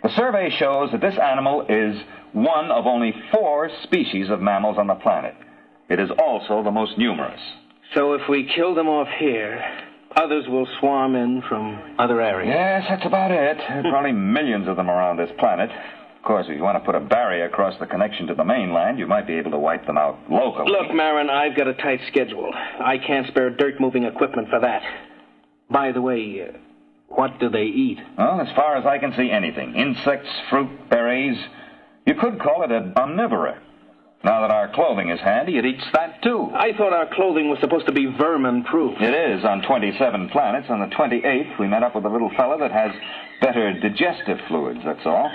The survey shows that this animal is one of only 4 species of mammals on the planet. It is also the most numerous. So if we kill them off here, others will swarm in from other areas. Yes, that's about it. There are probably millions of them around this planet. Of course, if you want to put a barrier across the connection to the mainland, you might be able to wipe them out locally. Look, Marin, I've got a tight schedule. I can't spare dirt-moving equipment for that. By the way, what do they eat? Well, as far as I can see, anything. Insects, fruit, berries. You could call it an omnivora. Now that our clothing is handy, it eats that, too. I thought our clothing was supposed to be vermin-proof. It is on 27 planets. On the 28th, we met up with a little fella that has better digestive fluids, that's all.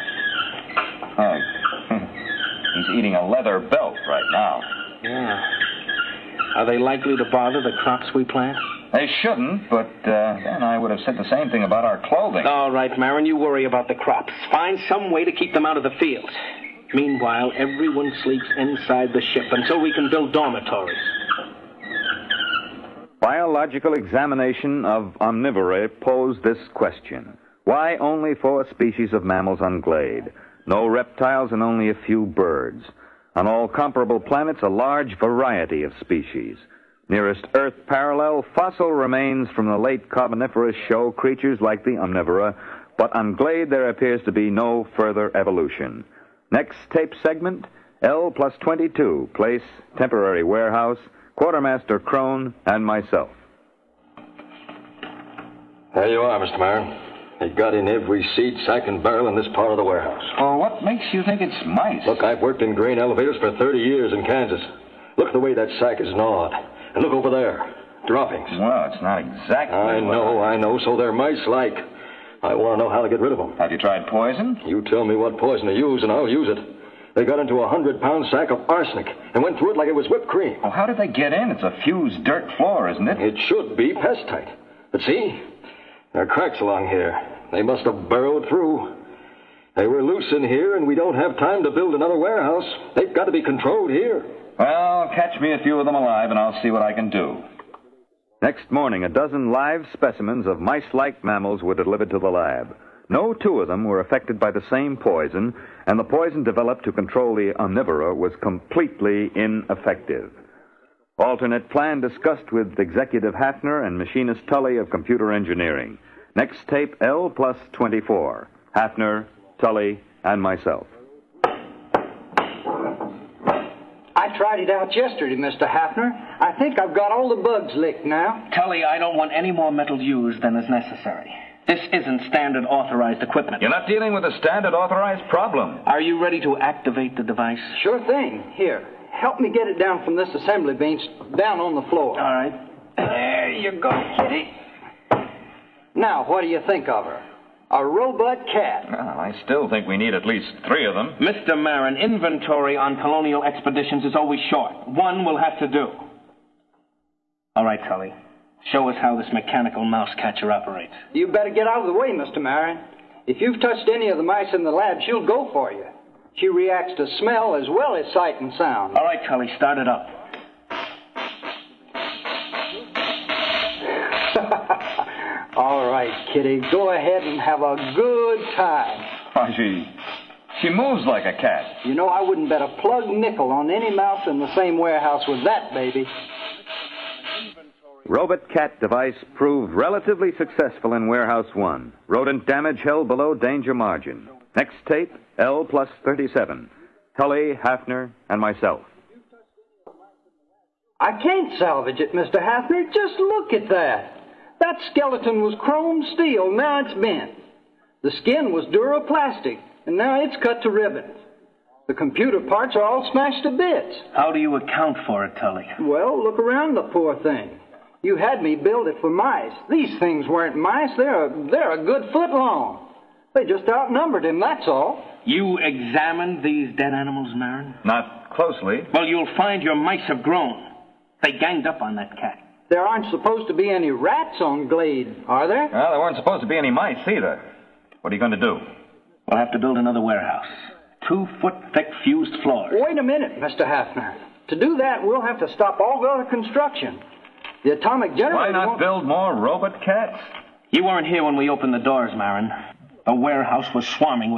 He's eating a leather belt right now. Yeah. Are they likely to bother the crops we plant? They shouldn't, but then I would have said the same thing about our clothing. All right, Marin, you worry about the crops. Find some way to keep them out of the fields. Meanwhile, everyone sleeps inside the ship until we can build dormitories. Biological examination of omnivora posed this question. Why only 4 species of mammals on Glade? No reptiles and only a few birds. On all comparable planets, a large variety of species. Nearest Earth parallel, fossil remains from the late Carboniferous show creatures like the omnivora, but on Glade there appears to be no further evolution. Next tape segment, L plus 22, place, temporary warehouse, Quartermaster Crone, and myself. There you are, Mr. Marin. They got in every seat, sack, and barrel in this part of the warehouse. Well, what makes you think it's mice? Look, I've worked in grain elevators for 30 years in Kansas. Look at the way that sack is gnawed. And look over there. Droppings. Well, it's not exactly... I know, so they're mice-like. I want to know how to get rid of them. Have you tried poison? You tell me what poison to use, and I'll use it. They got into a 100-pound sack of arsenic and went through it like it was whipped cream. Well, how did they get in? It's a fused dirt floor, isn't it? It should be pest-tight. But see, there are cracks along here. They must have burrowed through. They were loose in here, and we don't have time to build another warehouse. They've got to be controlled here. Well, catch me a few of them alive, and I'll see what I can do. Next morning, a dozen live specimens of mice-like mammals were delivered to the lab. No 2 of them were affected by the same poison, and the poison developed to control the omnivora was completely ineffective. Alternate plan discussed with Executive Hafner and Machinist Tully of Computer Engineering. Next tape, L plus 24. Hafner, Tully, and myself. I tried it out yesterday, Mr. Hafner. I think I've got all the bugs licked now. Tully, I don't want any more metal used than is necessary. This isn't standard authorized equipment. You're not dealing with a standard authorized problem. Are you ready to activate the device? Sure thing. Here, help me get it down from this assembly bench down on the floor. All right. There you go, Kitty. Now, what do you think of her? A robot cat. Well, I still think we need at least 3 of them. Mr. Marin, inventory on colonial expeditions is always short. 1 will have to do. All right, Tully. Show us how this mechanical mouse catcher operates. You better get out of the way, Mr. Marin. If you've touched any of the mice in the lab, she'll go for you. She reacts to smell as well as sight and sound. All right, Tully, start it up. All right, Kitty, go ahead and have a good time. Why, she moves like a cat. You know, I wouldn't bet a plug nickel on any mouse in the same warehouse with that baby. Robot cat device proved relatively successful in Warehouse 1. Rodent damage held below danger margin. Next tape, L plus 37. Tully, Hafner, and myself. I can't salvage it, Mr. Hafner. Just look at that. That skeleton was chrome steel, now it's bent. The skin was duroplastic, and now it's cut to ribbons. The computer parts are all smashed to bits. How do you account for it, Tully? Well, look around the poor thing. You had me build it for mice. These things weren't mice. They're a good foot long. They just outnumbered him, that's all. You examined these dead animals, Marin? Not closely. Well, you'll find your mice have grown. They ganged up on that cat. There aren't supposed to be any rats on Glade, are there? Well, there weren't supposed to be any mice either. What are you going to do? We'll have to build another warehouse. 2-foot-thick fused floors. Wait a minute, Mr. Hafner. To do that, we'll have to stop all other construction. The atomic generator... Why not build more robot cats? You weren't here when we opened the doors, Marin. The warehouse was swarming with